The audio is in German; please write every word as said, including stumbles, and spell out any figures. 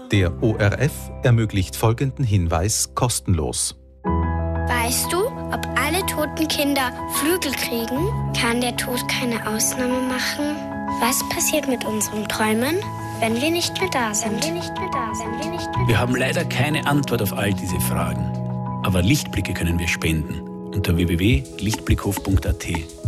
Der O R F ermöglicht folgenden Hinweis kostenlos. Weißt du, ob alle toten Kinder Flügel kriegen? Kann der Tod keine Ausnahme machen? Was passiert mit unseren Träumen, wenn wir nicht mehr da sind? Wenn wir nicht mehr da sind. Wir, nicht mehr wir haben leider keine Antwort auf all diese Fragen. Aber Lichtblicke können wir spenden unter w w w punkt lichtblickhof punkt a t.